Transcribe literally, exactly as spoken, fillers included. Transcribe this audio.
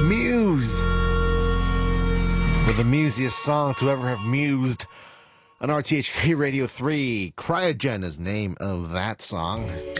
Muse. With the musiest song to ever have mused on R T H K Radio three. Cryogen is the name of that song.